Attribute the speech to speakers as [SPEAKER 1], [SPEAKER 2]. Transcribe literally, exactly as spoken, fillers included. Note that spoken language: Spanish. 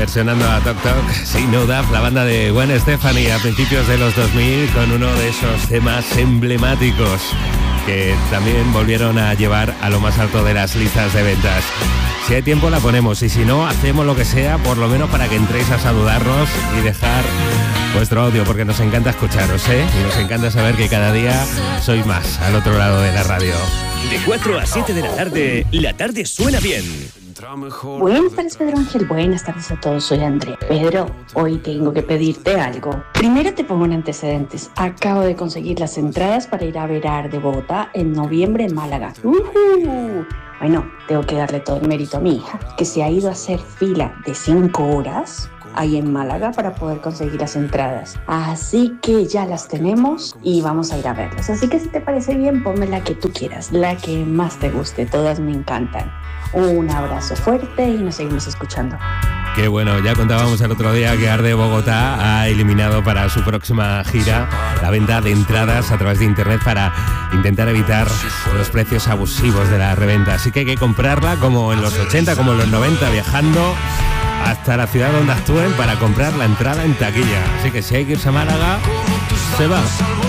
[SPEAKER 1] versionando a Tok Tok, sí, No Doubt, la banda de Gwen Stefani a principios de los dos mil, con uno de esos temas emblemáticos que también volvieron a llevar a lo más alto de las listas de ventas. Si hay tiempo la ponemos, y si no, hacemos lo que sea, por lo menos para que entréis a saludarnos y dejar vuestro audio, porque nos encanta escucharos, ¿eh? Y nos encanta saber que cada día sois más al otro lado de la radio.
[SPEAKER 2] De cuatro a siete de la tarde, la tarde suena bien.
[SPEAKER 3] Buenas tardes, Pedro Ángel. Buenas tardes a todos. Soy Andrea. Pedro, hoy tengo que pedirte algo. Primero te pongo en antecedentes. Acabo de conseguir las entradas para ir a ver a Arde Bogotá en noviembre en Málaga. Uh-huh. Bueno, tengo que darle todo el mérito a mi hija, que se ha ido a hacer fila de cinco horas ahí en Málaga para poder conseguir las entradas. Así que ya las tenemos y vamos a ir a verlas. Así que si te parece bien, ponme la que tú quieras, la que más te guste. Todas me encantan. Un abrazo fuerte y nos seguimos escuchando.
[SPEAKER 1] Qué bueno, ya contábamos el otro día que Arde Bogotá ha eliminado para su próxima gira la venta de entradas a través de internet para intentar evitar los precios abusivos de la reventa. Así que hay que comprarla como en los ochenta, como en los noventa, viajando hasta la ciudad donde actúen para comprar la entrada en taquilla. Así que si hay que irse a Málaga, se va.